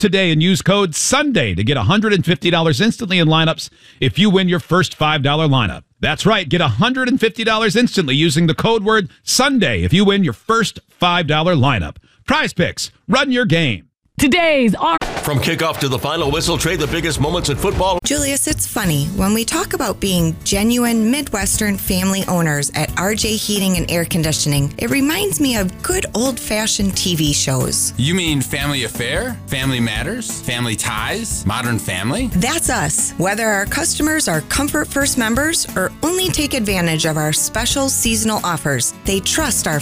today and use code SUNDAY to get $150 instantly in lineups if you win your first $5 lineup. That's right. Get $150 instantly using the code word SUNDAY if you win your first $5 lineup. Prize Picks. Run your game. Today's From kickoff to the final whistle, trade the biggest moments in football. Julius, it's funny. When we talk about being genuine Midwestern family owners at RJ Heating and Air Conditioning, it reminds me of good old-fashioned TV shows. You mean Family Affair? Family Matters? Family Ties? Modern Family? That's us. Whether our customers are Comfort First members or only take advantage of our special seasonal offers, they trust our